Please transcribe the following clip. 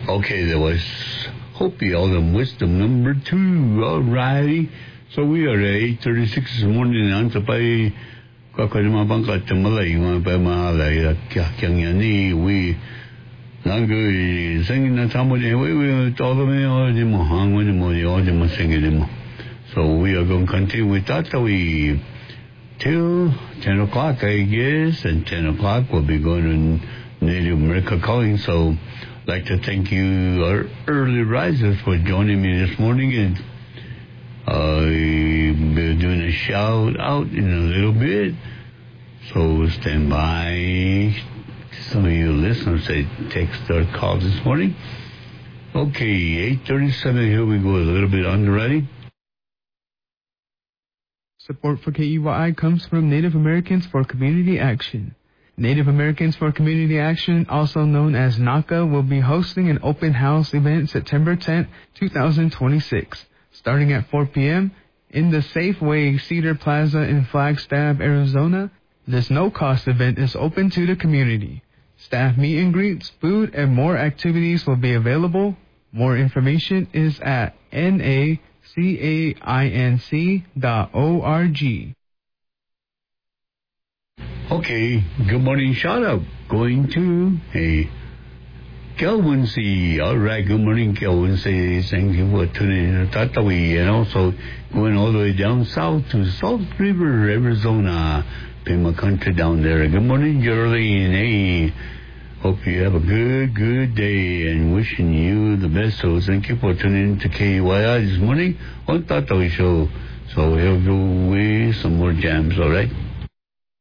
Okay, there was Hopi Autumn Wisdom number 2. All righty. So we are at 8:36 this morning. Antapay kakalima bangka tamalay mga pa mahalay kyang we nangu singing na tamo de we todo me o mo hang we mo o mo singing mo. So we are going to continue with that we till 10 o'clock, I guess, and 10 o'clock we'll be going to Native America Calling. So I'd like to thank you, our early risers, for joining me this morning, and I'll be doing a shout out in a little bit. So stand by. Some of you listeners say text or call this morning. Okay, 8:37. Here we go. A little bit underwriting. Support for KEYI comes from Native Americans for Community Action. Native Americans for Community Action, also known as NACA, will be hosting an open house event September 10, 2026, starting at 4 p.m. in the Safeway Cedar Plaza in Flagstaff, Arizona. This no-cost event is open to the community. Staff meet and greets, food, and more activities will be available. More information is at nacainc.org. Okay, good morning shout out going to Kelvin C. All right, good morning Kelvin C. Thank you for tuning in to Tatawi, and also going all the way down south to Salt River, Arizona, Pima country down there. Good morning, Geraldine. Hey, hope you have a good day, and wishing you the best. So thank you for tuning in to KYI this morning on Tatawi Show. So we'll go with some more jams, all right?